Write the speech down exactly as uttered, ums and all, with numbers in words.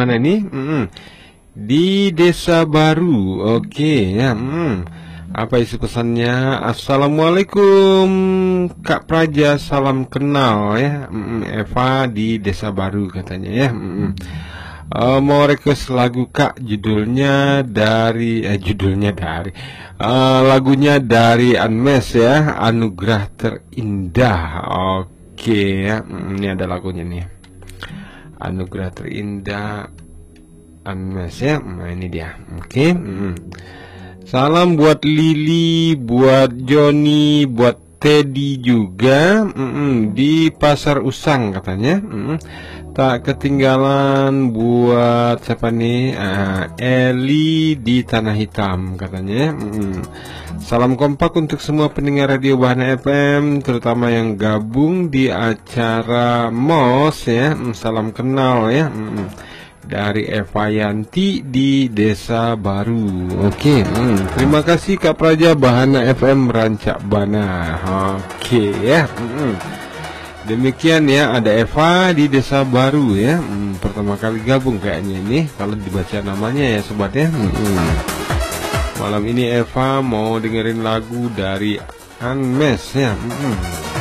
mana nih? Mm-mm. Di Desa Baru. Oke ya. Mm. Apa isi pesannya? Assalamualaikum Kak Praja, salam kenal ya. Mm-mm. Eva di Desa Baru katanya ya. Mm-mm. Uh, mau request lagu Kak, judulnya dari eh judulnya dari uh, lagunya dari Unmesh ya, Anugerah Terindah. Oke ya, mm, ini ada lagunya nih, Anugerah Terindah Unmesh ya. Nah ini dia. Oke. Mm. Salam buat Lili, buat Joni, buat Teddy juga, mm-mm, di Pasar Usang katanya. Mm-mm. Tak ketinggalan buat siapa nih? Uh, Eli di Tanah Hitam katanya. Mm-mm. Salam kompak untuk semua pendengar radio Bahana F M, terutama yang gabung di acara M O S ya. Mm, salam kenal ya. Mm-mm. Dari Eva Yanti di Desa Baru. Oke, hmm, terima kasih Kak Praja, Bahana F M Rancak Bana. Oke ya. Hmm. Demikian ya, ada Eva di Desa Baru ya. Hmm, pertama kali gabung kayaknya ini kalau dibaca namanya ya sobat ya. Hmm. Malam ini Eva mau dengerin lagu dari Unmesh ya. Hmm.